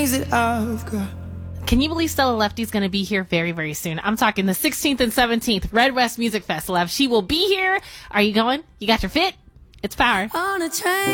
that I've got. Can you believe Stella Lefty's going to be here very, very soon? I'm talking the 16th and 17th, Red West Music Fest. She will be here. Are you going? You got your fit? It's power. On a train.